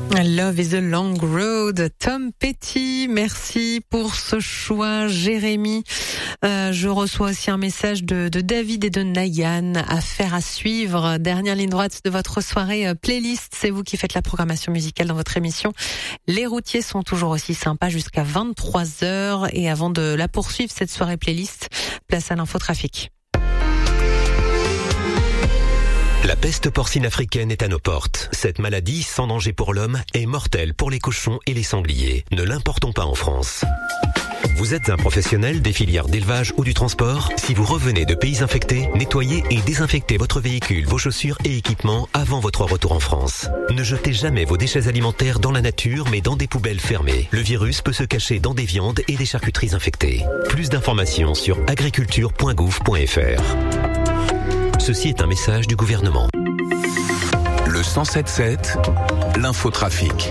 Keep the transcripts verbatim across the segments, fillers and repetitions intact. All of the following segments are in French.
Love is a long road. Tom Petty, merci pour ce choix, Jérémy. Euh, je reçois aussi un message de, de David et de Nayan. Affaire à suivre. Dernière ligne droite de votre soirée euh, playlist. C'est vous qui faites la programmation musicale dans votre émission. Les routiers sont toujours aussi sympas jusqu'à vingt-trois heures. Et avant de la poursuivre, cette soirée playlist, place à l'infotrafic. La peste porcine africaine est à nos portes. Cette maladie, sans danger pour l'homme, est mortelle pour les cochons et les sangliers. Ne l'importons pas en France. Vous êtes un professionnel des filières d'élevage ou du transport? Si vous revenez de pays infectés, nettoyez et désinfectez votre véhicule, vos chaussures et équipements avant votre retour en France. Ne jetez jamais vos déchets alimentaires dans la nature, mais dans des poubelles fermées. Le virus peut se cacher dans des viandes et des charcuteries infectées. Plus d'informations sur agriculture point gouv point f r. Ceci est un message du gouvernement. Le cent sept sept, l'infotrafic.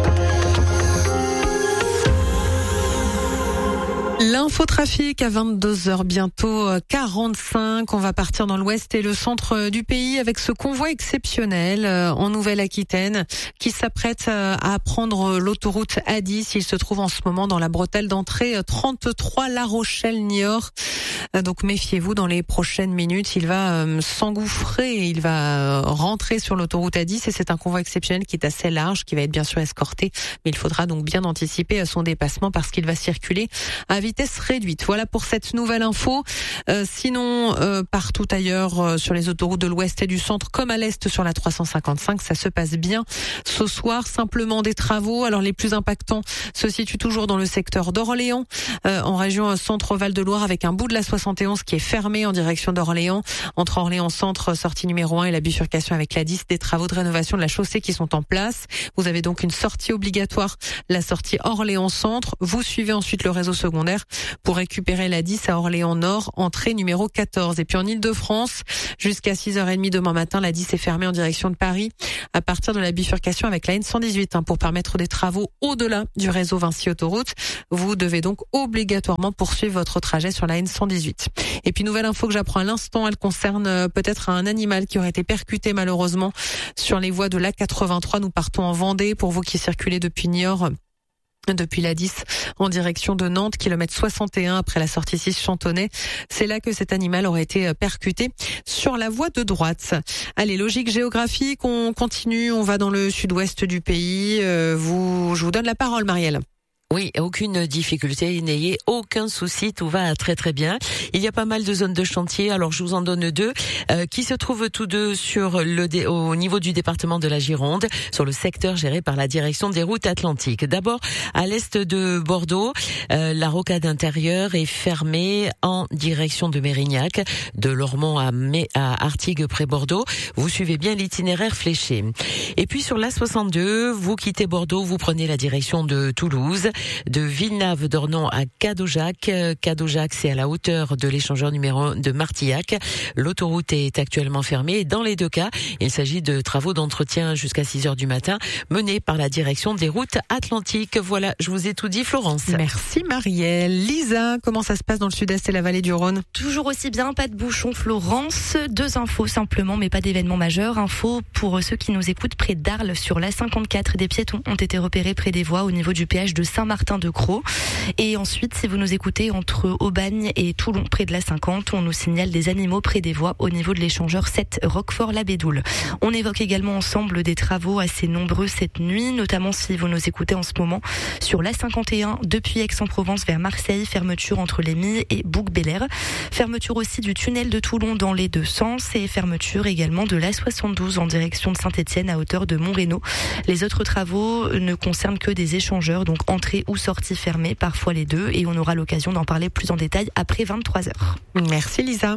L'infotrafic à vingt-deux heures bientôt quarante-cinq. On va partir dans l'ouest et le centre du pays avec ce convoi exceptionnel en Nouvelle-Aquitaine qui s'apprête à prendre l'autoroute A dix. Il se trouve en ce moment dans la bretelle d'entrée trente-trois La Rochelle-Niort. Donc méfiez-vous, dans les prochaines minutes, il va s'engouffrer, il va rentrer sur l'autoroute A dix et c'est un convoi exceptionnel qui est assez large, qui va être bien sûr escorté, mais il faudra donc bien anticiper son dépassement parce qu'il va circuler à vitesse réduite. Voilà pour cette nouvelle info. Euh, sinon, euh, partout ailleurs euh, sur les autoroutes de l'ouest et du centre, comme à l'est sur la trois cent cinquante-cinq, ça se passe bien. Ce soir, simplement des travaux. Alors les plus impactants se situent toujours dans le secteur d'Orléans, euh, en région centre-Val de Loire, avec un bout de la soixante et onze qui est fermé en direction d'Orléans, entre Orléans Centre, sortie numéro un, et la bifurcation avec la dix, des travaux de rénovation de la chaussée qui sont en place. Vous avez donc une sortie obligatoire, la sortie Orléans Centre. Vous suivez ensuite le réseau secondaire pour récupérer la dix à Orléans Nord, entrée numéro quatorze. Et puis en Ile-de-France, jusqu'à six heures trente demain matin, la dix est fermée en direction de Paris à partir de la bifurcation avec la N cent dix-huit, hein, pour permettre des travaux au-delà du réseau Vinci Autoroute. Vous devez donc obligatoirement poursuivre votre trajet sur la N cent dix-huit. Et puis nouvelle info que j'apprends à l'instant, elle concerne peut-être un animal qui aurait été percuté malheureusement sur les voies de l'A quatre-vingt-trois. Nous partons en Vendée pour vous qui circulez depuis Niort, depuis la dix en direction de Nantes, kilomètre soixante et un après la sortie six Chantonnay. C'est là que cet animal aurait été percuté sur la voie de droite. Allez, logique géographique, on continue, on va dans le sud-ouest du pays. Euh, vous, je vous donne la parole, Marielle. Oui, aucune difficulté, n'ayez aucun souci, tout va très très bien. Il y a pas mal de zones de chantier, alors je vous en donne deux, euh, qui se trouvent tous deux sur le dé- au niveau du département de la Gironde, sur le secteur géré par la direction des routes atlantiques. D'abord, à l'est de Bordeaux, euh, la rocade intérieure est fermée en direction de Mérignac, de Lormont à, Mé- à Artigues près Bordeaux. Vous suivez bien l'itinéraire fléché. Et puis sur l'A soixante-deux, vous quittez Bordeaux, vous prenez la direction de Toulouse, de Villeneuve-d'Ornon à Cadojac. Cadojac, c'est à la hauteur de l'échangeur numéro un de Martillac. L'autoroute est actuellement fermée. Dans les deux cas, il s'agit de travaux d'entretien jusqu'à six heures du matin menés par la direction des routes atlantiques. Voilà, je vous ai tout dit, Florence. Merci Marielle. Lisa, comment ça se passe dans le sud-est et la vallée du Rhône? Toujours aussi bien, pas de bouchon, Florence. Deux infos simplement, mais pas d'événements majeurs. Info pour ceux qui nous écoutent près d'Arles sur l'A cinquante-quatre. Des piétons ont été repérés près des voies au niveau du péage de Saint-Martin-de-Crau. Et ensuite, si vous nous écoutez entre Aubagne et Toulon, près de la cinquante, on nous signale des animaux près des voies au niveau de l'échangeur sept Roquefort-la-Bédoule. On évoque également ensemble des travaux assez nombreux cette nuit, notamment si vous nous écoutez en ce moment sur l'A cinquante et un depuis Aix-en-Provence vers Marseille, fermeture entre les Milles et Bouc-Bélair. Fermeture aussi du tunnel de Toulon dans les deux sens et fermeture également de l'A soixante-douze en direction de Saint-Étienne à hauteur de Montrénaud. Les autres travaux ne concernent que des échangeurs, donc entrée ou sortie fermée, parfois les deux, et on aura l'occasion d'en parler plus en détail après vingt-trois heures. Merci Lisa.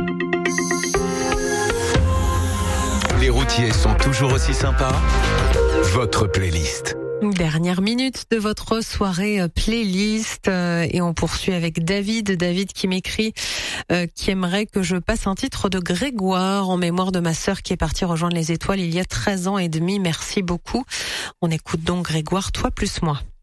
Les routiers sont toujours aussi sympas. Votre playlist. Dernière minute de votre soirée playlist euh, et on poursuit avec David. David qui m'écrit euh, qui aimerait que je passe un titre de Grégoire en mémoire de ma sœur qui est partie rejoindre les étoiles il y a treize ans et demi. Merci beaucoup. On écoute donc Grégoire, toi plus moi.